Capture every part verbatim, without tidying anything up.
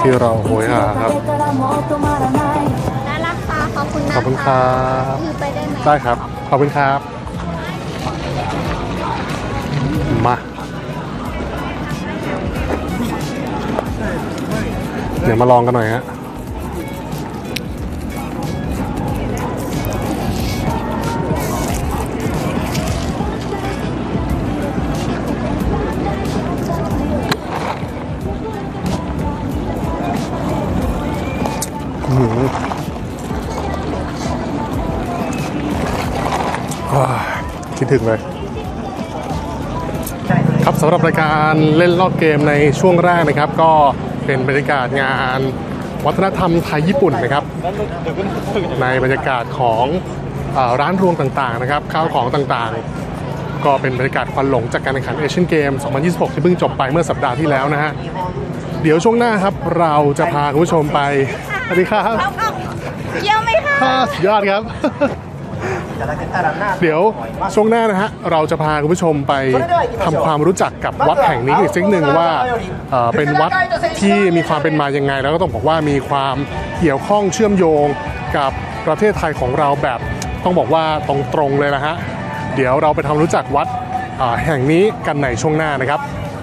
ที่เราโหยหาครับได้ราคาขอบคุณนะขอบคุณครับคือไปได้ไหมได้ครับขอบคุณครับมาเดี๋ยวมาลองกันหน่อยฮะคิดถึงเลยครับสำหรับรายการเล่นรอบเกมในช่วงแรกนะครับก็เป็นบรรยากาศงานวัฒนธรรมไทยญี่ปุ่นนะครับในบรรยากาศของร้านรวงต่างๆนะครับข้าวของต่างๆก็เป็นบรรยากาศควันหลงจากการแข่งขันเอเชียนเกมสองพันยี่สิบหกที่เพิ่งจบไปเมื่อสัปดาห์ที่แล้วนะฮะเดี๋ยวช่วงหน้าครับเราจะพาคุณผู้ชมไปสวัสดีครับเยี่ยมไหมคะสุดยอดครับเดี๋ยวช่วงหน้านะฮะเราจะพาคุณผู้ชมไปทำความรู้จักกับวัดแห่งนี้อีกสักหนึ่งว่าเอ่อเป็นวัดที่มีความเป็นมายังไงแล้วก็ต้องบอกว่ามีความเกี่ยวข้องเชื่อมโยงกับประเทศไทยของเราแบบต้องบอกว่าตรงๆเลยนะฮะเดี๋ยวเราไปทำรู้จักวัดแห่งนี้กันในช่วงหน้านะครับ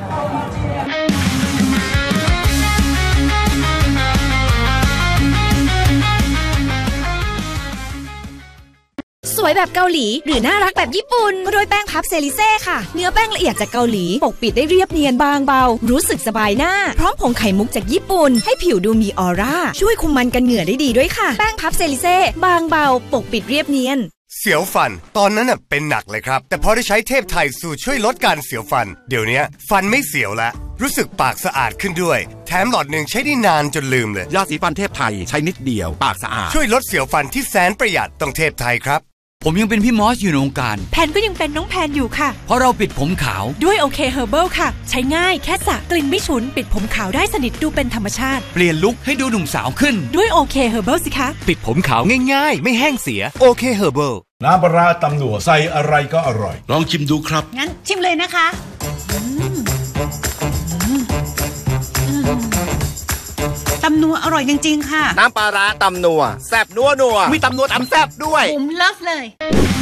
สวยแบบเกาหลีหรือน่ารักแบบญี่ปุ่นก็ด้วยแป้งพับเซริเซ่ค่ะเนื้อแป้งละเอียดจากเกาหลีปกปิดได้เรียบเนียนบางเบารู้สึกสบายหน้าพร้อมผงไข่มุกจากญี่ปุ่นให้ผิวดูมีออร่าช่วยคุมมันกันเหงื่อได้ดีด้วยค่ะแป้งพับเซริเซ่บางเบาปกปิดเรียบเนียนเสียวฟันตอนนั้นน่ะเป็นหนักเลยครับแต่พอได้ใช้เทพไทยสูตรช่วยลดการเสียวฟันเดี๋ยวนี้ฟันไม่เสียวแล้วรู้สึกปากสะอาดขึ้นด้วยแถมหลอดหนึ่งใช้ได้นานจนลืมเลยยาสีฟันเทพไทยใช้นิดเดียวปากสะอาดช่วยลดเสียวฟันที่แสนประหยัดต้องเทพไทยครับผมยังเป็นพี่มอสอยู่ในวงการแพนก็ยังเป็นน้องแพนอยู่ค่ะเพราะเราปิดผมขาวด้วยโอเคเฮอร์เบิลค่ะใช้ง่ายแค่สระกลิ่นไม่ฉุนปิดผมขาวได้สนิทดูเป็นธรรมชาติเปลี่ยนลุคให้ดูหนุ่มสาวขึ้นด้วยโอเคเฮอร์เบิลสิคะปิดผมขาวง่ายๆไม่แห้งเสียโอเคเฮอร์เบิลน้ำปลาตำหนัวใส่อะไรก็อร่อยลองชิมดูครับงั้นชิมเลยนะคะตำนัวอร่อยจริงๆค่ะน้ำปลาร้าตำนัวแซ่บนัวนัวมีตำนัวตำแซ่บด้วยผมเลิฟเลย